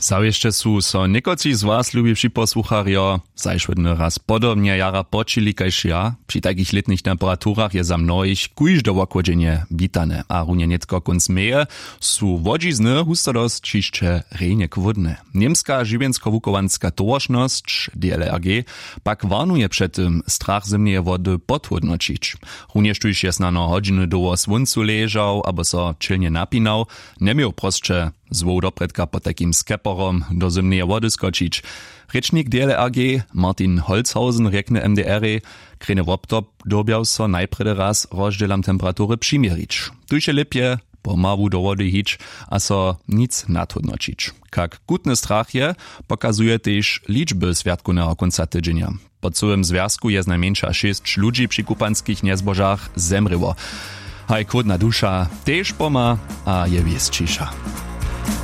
Zawiešte sú so niekoci z vás, ľubivší poslucharjo, zajšvedny raz podobne jara počili kajž ja. Pri takých letných temperatúrach je za mnohých kujž do okładženie witane. A runie netko kunc meje sú wodzizny hustodosť čišće rejnek wodne. Niemska žiwiensko-wukovanska tołożność DLRG pak warnuje przed tym strach zimnej wody podhodnočić. Runie štuž je snano hodźiny doło słoncu leżał, abo so čilnie napinał, nemiał prostsze zwoł dopredka po takim skeporom do zimnej wody skočić. Rečnik DLRG Martin Holzhausen rekne MDR, krene woptop dobiał so najprede raz rozdzielam temperatury přimjerić. Tujše lepje pomalu do wody hić, a so nic nadhodnočić. Kak gutny strach je, pokazuje też liczby świadkunego konca tydzienia. Po całym związku jest najmniejsza 6 ludzi przy kupanskich niezbożach zemryło. Haj kłodna dusza też poma, a je wies cisza.